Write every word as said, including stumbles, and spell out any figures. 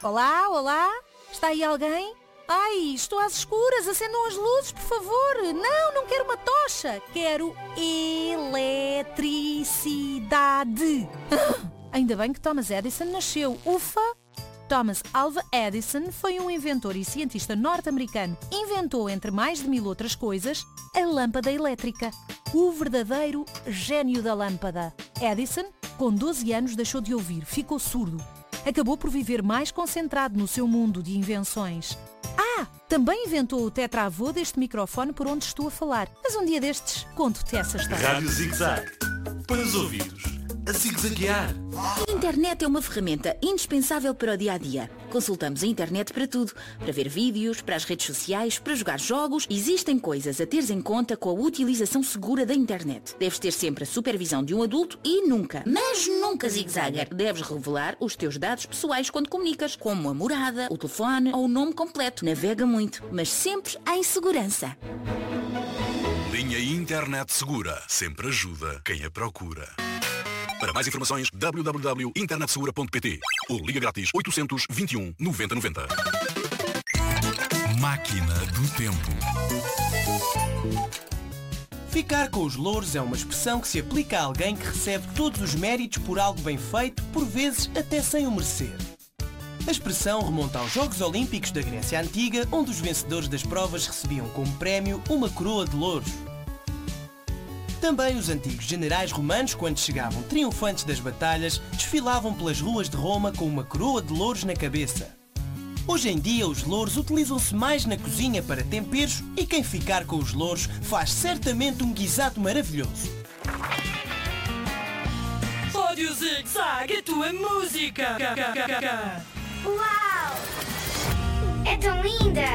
Olá, olá? Está aí alguém? Ai, estou às escuras, acendam as luzes, por favor. Não, não quero uma tocha, quero eletricidade. Ainda bem que Thomas Edison nasceu, ufa! Thomas Alva Edison foi um inventor e cientista norte-americano. Inventou, entre mais de mil outras coisas, a lâmpada elétrica. O verdadeiro gênio da lâmpada. Edison, com doze anos, deixou de ouvir, ficou surdo. Acabou por viver mais concentrado no seu mundo de invenções. Ah, também inventou o tetravô deste microfone por onde estou a falar. Mas um dia destes, conto-te essa história. Rádio Zig-Zag. Para os ouvidos, a zigue-zaguear. A internet é uma ferramenta indispensável para o dia-a-dia. Consultamos a internet para tudo. Para ver vídeos, para as redes sociais, para jogar jogos. Existem coisas a teres em conta com a utilização segura da internet. Deves ter sempre a supervisão de um adulto e nunca, mas nunca, zig-zagger, deves revelar os teus dados pessoais quando comunicas, como a morada, o telefone ou o nome completo. Navega muito, mas sempre em segurança. Linha Internet Segura. Sempre ajuda quem a procura. Para mais informações, w w w ponto internet segura ponto p t ou liga grátis oitocentos, vinte e um, noventa, noventa. Máquina do Tempo. Ficar com os louros é uma expressão que se aplica a alguém que recebe todos os méritos por algo bem feito, por vezes até sem o merecer. A expressão remonta aos Jogos Olímpicos da Grécia Antiga, onde os vencedores das provas recebiam como prémio uma coroa de louros. Também os antigos generais romanos, quando chegavam triunfantes das batalhas, desfilavam pelas ruas de Roma com uma coroa de louros na cabeça. Hoje em dia, os louros utilizam-se mais na cozinha para temperos e quem ficar com os louros faz certamente um guisado maravilhoso. Rádio Zig-Zag, a tua música! Uau! É tão linda!